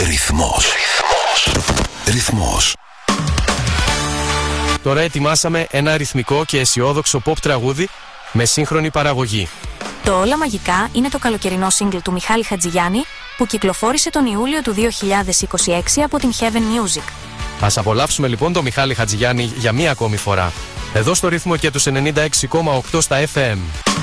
Ρυθμός. Τώρα ετοιμάσαμε ένα ρυθμικό και αισιόδοξο pop τραγούδι με σύγχρονη παραγωγή. Το Όλα Μαγικά είναι το καλοκαιρινό single του Μιχάλη Χατζηγιάννη που κυκλοφόρησε τον Ιούλιο του 2026 από την Heaven Music. Ας απολαύσουμε λοιπόν τον Μιχάλη Χατζηγιάννη για μία ακόμη φορά. Εδώ στο ρυθμό και τους 96,8 στα FM.